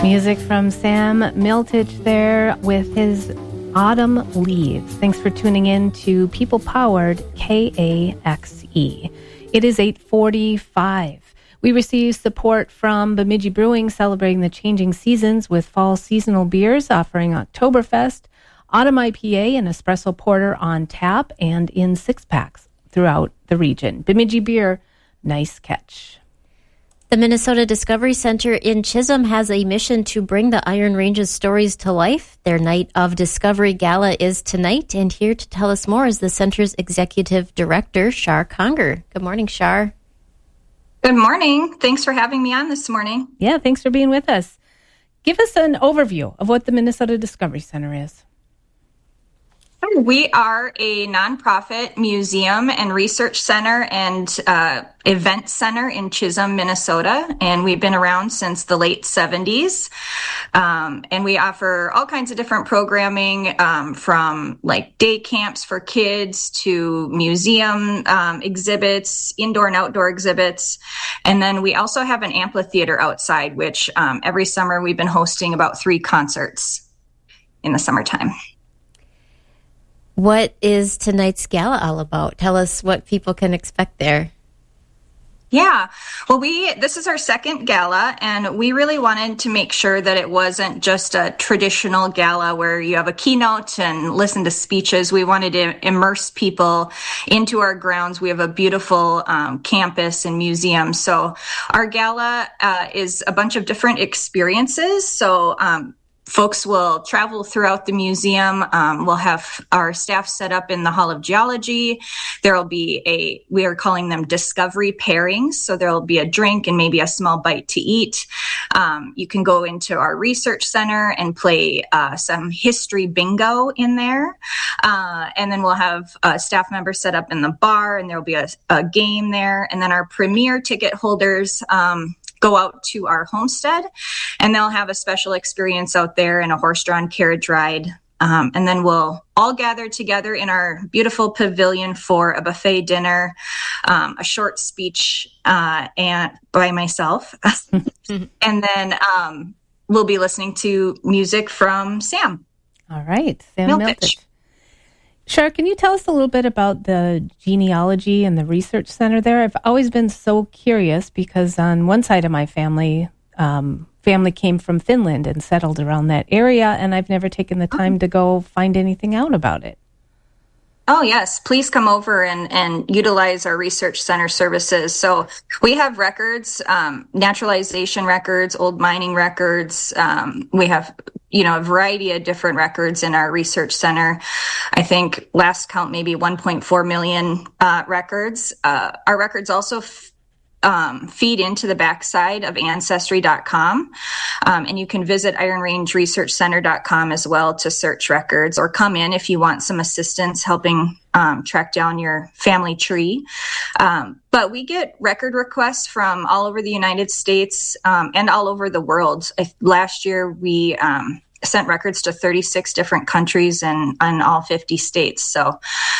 Music from Sam Miltich there with his Autumn Leaves. Thanks for tuning in to People Powered KAXE. It is 8:45. We received support from Bemidji Brewing celebrating the changing seasons with fall seasonal beers offering Oktoberfest, Autumn IPA, and Espresso Porter on tap and in six-packs throughout the region. Bemidji Beer, nice catch. The Minnesota Discovery Center in Chisholm has a mission to bring the Iron Range's stories to life. Their Night of Discovery Gala is tonight, and here to tell us more is the center's executive director, Shar Conger. Good morning, Shar. Good morning. Thanks for having me on this morning. Yeah, thanks for being with us. Give us an overview of what the Minnesota Discovery Center is. We are a nonprofit museum and research center and event center in Chisholm, Minnesota, and we've been around since the late 70s. And we offer all kinds of different programming, from like day camps for kids to museum exhibits, indoor and outdoor exhibits. And then we also have an amphitheater outside, which every summer we've been hosting about 3 concerts in the summertime. What is tonight's gala all about? Tell us what people can expect there. Yeah, well, this is our second gala, and we really wanted to make sure that it wasn't just a traditional gala where you have a keynote and listen to speeches. We wanted to immerse people into our grounds. We have a beautiful campus and museum. So our gala is a bunch of different experiences. So folks will travel throughout the museum. We'll have our staff set up in the Hall of Geology. There will be we are calling them discovery pairings. So there will be a drink and maybe a small bite to eat. You can go into our research center and play some history bingo in there. And then we'll have staff members set up in the bar, and there will be a game there. And then our premier ticket holders go out to our homestead, and they'll have a special experience out there in a horse-drawn carriage ride. And then we'll all gather together in our beautiful pavilion for a buffet dinner, a short speech and by myself. And then we'll be listening to music from Sam. All right, Sam Miltich. Shar, can you tell us a little bit about the genealogy and the research center there? I've always been so curious because on one side of my family came from Finland and settled around that area, and I've never taken the time to go find anything out about it. Oh, yes. Please come over and utilize our research center services. So we have records, naturalization records, old mining records. We have, a variety of different records in our research center. I think last count, maybe 1.4 million records. Our records also feed into the backside of Ancestry.com. And you can visit IronRangeResearchCenter.com as well to search records, or come in if you want some assistance helping track down your family tree. But we get record requests from all over the United States and all over the world. Last year, we sent records to 36 different countries and all 50 states. So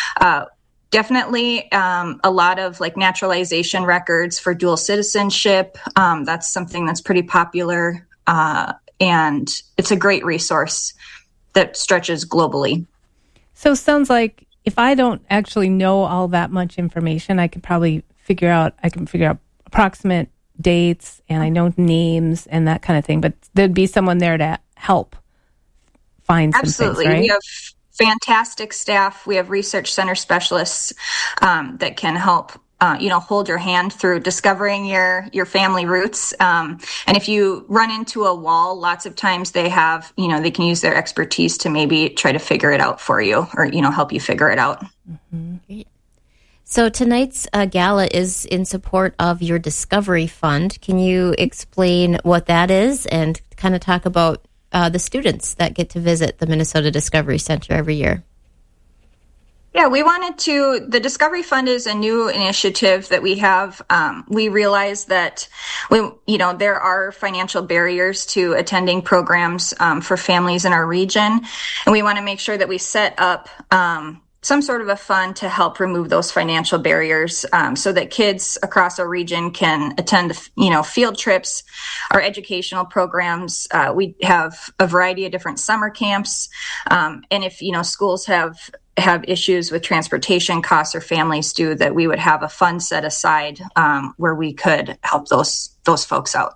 definitely a lot of like naturalization records for dual citizenship. That's something that's pretty popular. And it's a great resource that stretches globally. So it sounds like if I don't actually know all that much information, I can figure out approximate dates, and I know names and that kind of thing, but there'd be someone there to help find some Absolutely. things, right? We have fantastic staff. We have research center specialists that can help hold your hand through discovering your family roots. And if you run into a wall, lots of times they have, they can use their expertise to maybe try to figure it out for you, or, help you figure it out. Mm-hmm. So tonight's gala is in support of your Discovery Fund. Can you explain what that is and kind of talk about the students that get to visit the Minnesota Discovery Center every year? Yeah, the Discovery Fund is a new initiative that we have. We realize that there are financial barriers to attending programs for families in our region. And we want to make sure that we set up some sort of a fund to help remove those financial barriers, so that kids across our region can attend, field trips, our educational programs. We have a variety of different summer camps. And if, schools have issues with transportation costs, or families do, that we would have a fund set aside where we could help those folks out.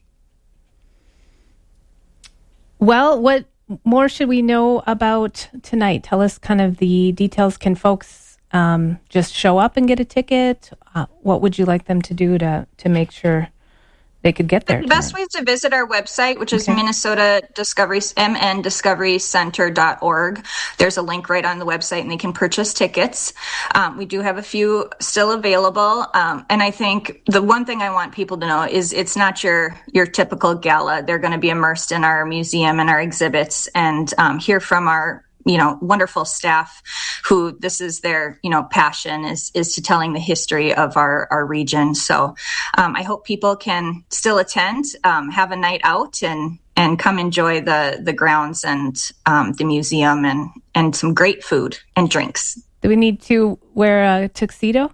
Well, what more should we know about tonight? Tell us kind of the details. Can folks just show up and get a ticket? What would you like them to do to make sure they could get there? The best way is to visit our website, which is Minnesota Discovery, mndiscoverycenter.org. There's a link right on the website, and they can purchase tickets. We do have a few still available. And I think the one thing I want people to know is it's not your typical gala. They're going to be immersed in our museum and our exhibits, and hear from our wonderful staff who this is their, passion is to telling the history of our region. So I hope people can still attend, have a night out, and come enjoy the grounds and the museum and some great food and drinks. Do we need to wear a tuxedo?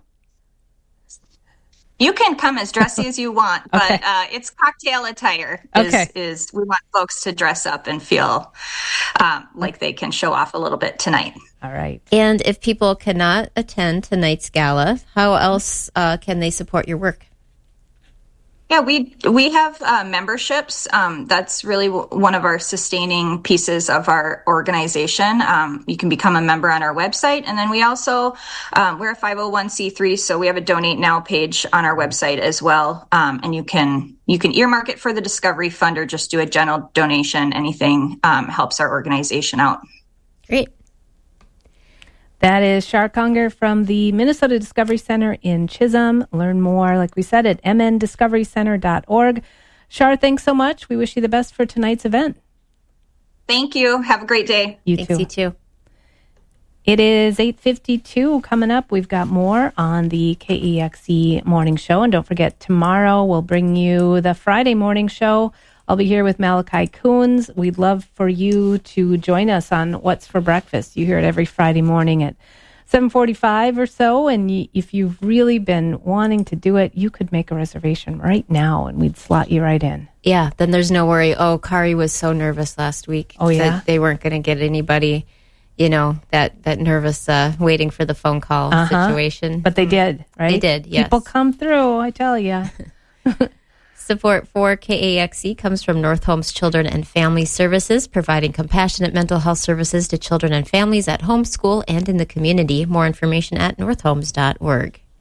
You can come as dressy as you want, but it's cocktail attire. Is we want folks to dress up and feel like they can show off a little bit tonight. All right. And if people cannot attend tonight's gala, how else can they support your work? Yeah, we have memberships. That's really one of our sustaining pieces of our organization. You can become a member on our website. And then we also, we're a 501c3, so we have a Donate Now page on our website as well. And you can earmark it for the Discovery Fund, or just do a general donation. Anything helps our organization out. Great. That is Shar Conger from the Minnesota Discovery Center in Chisholm. Learn more, like we said, at mndiscoverycenter.org. Shar, thanks so much. We wish you the best for tonight's event. Thank you. Have a great day. Thanks, you too. It is 8:52 coming up. We've got more on the KEXE Morning Show. And don't forget, tomorrow we'll bring you the Friday Morning Show. I'll be here with Malachi Coons. We'd love for you to join us on What's for Breakfast. You hear it every Friday morning at 7:45 or so. And if you've really been wanting to do it, you could make a reservation right now, and we'd slot you right in. Yeah, then there's no worry. Oh, Kari was so nervous last week. Oh, yeah? That they weren't going to get anybody, that nervous waiting for the phone call situation. But they did, right? They did, yes. People come through, I tell you. Support for KAXE comes from North Home's Children and Family Services, providing compassionate mental health services to children and families at home, school, and in the community. More information at northhomes.org.